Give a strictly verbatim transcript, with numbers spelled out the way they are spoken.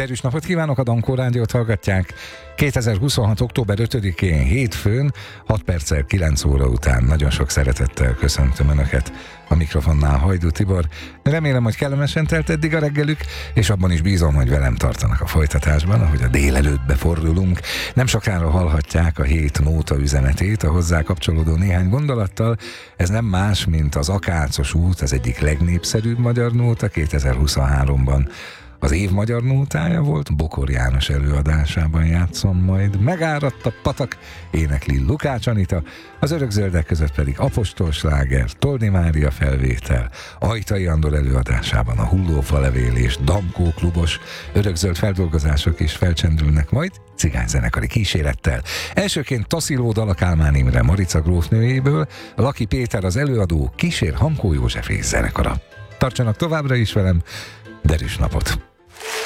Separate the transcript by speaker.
Speaker 1: Derűs napot kívánok, a Dankó Rádiót hallgatják. kétezer-huszonhat. október ötödikén hétfőn, hat perccel kilenc óra után nagyon sok szeretettel köszöntöm Önöket. A mikrofonnál Hajdú Tibor. Remélem, hogy kellemesen telt eddig a reggelük, és abban is bízom, hogy velem tartanak a folytatásban, ahogy a délelőttbe fordulunk. Nem sokára hallhatják a hét nóta üzenetét a hozzá kapcsolódó néhány gondolattal. Ez nem más, mint az Akácos út, az egyik legnépszerűbb magyar nóta kétezer-huszonháromban. Az év magyar nótája volt, Bokor János előadásában játszom majd. Megáradt a patak, énekli Lukács Anita, az Örökzöldek között pedig apostolsláger, Toldi Mária felvétel, Ajtai Andor előadásában a Hullófalevél és Damkó klubos örökzöld feldolgozások is felcsendülnek majd cigányzenekari kísérettel. Elsőként Tasziló dal a Kálmán Imre Marica grófnőjéből, Laki Péter az előadó, kísér Hankó József és zenekara. Tartsanak továbbra is velem, derűs napot!